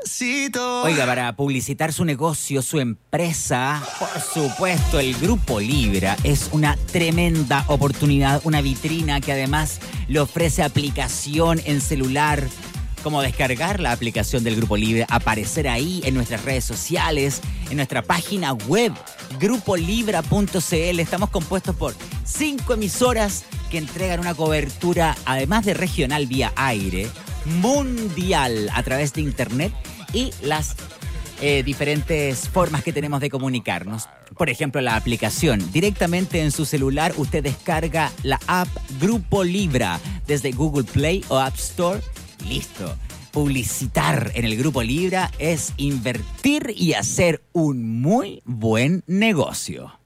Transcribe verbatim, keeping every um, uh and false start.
despacito. Oiga, para publicitar su negocio, su empresa, por supuesto, el Grupo Libra es una tremenda oportunidad, una vitrina que además le ofrece aplicación en celular, como descargar la aplicación del Grupo Libra, aparecer ahí en nuestras redes sociales, en nuestra página web, grupo libra punto c l. Estamos compuestos por cinco emisoras que entregan una cobertura, además de regional vía aire, mundial a través de internet y las eh, diferentes formas que tenemos de comunicarnos. Por ejemplo, la aplicación. Directamente en su celular usted descarga la app Grupo Libra desde Google Play o App Store. Listo. Publicitar en el Grupo Libra es invertir y hacer un muy buen negocio.